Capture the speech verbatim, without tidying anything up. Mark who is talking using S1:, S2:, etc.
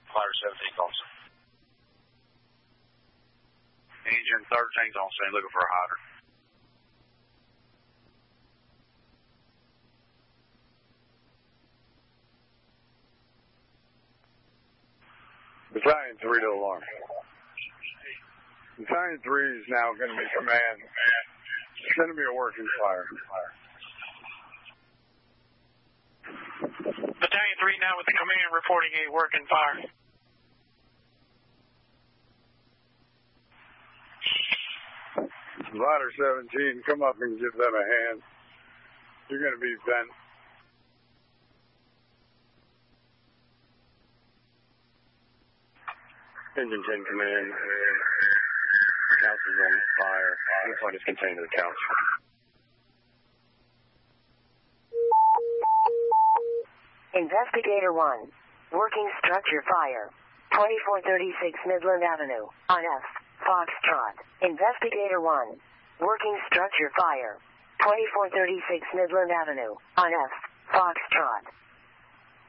S1: Flyer seventeen calls. Engine thirteen's on scene looking for a hider.
S2: Battalion three to alarm. Battalion three is now going to be command. It's going to be a working fire.
S3: Battalion three now with the command reporting a working fire.
S2: Rider seventeen, come up and give them a hand. You're going to be bent. Engine ten command. Couch is on fire. The point is contained to the couch.
S4: Investigator one. Working structure fire. twenty-four thirty-six Midland Avenue. On F. Foxtrot. Investigator one. Working structure fire. twenty-four thirty-six Midland Avenue. On F. Foxtrot.